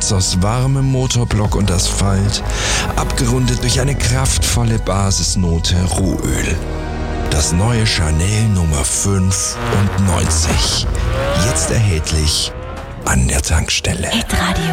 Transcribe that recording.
Mix aus warmem Motorblock und Asphalt, abgerundet durch eine kraftvolle Basisnote Rohöl. Das neue Chanel Nummer 95. Jetzt erhältlich an der Tankstelle. Hitradio.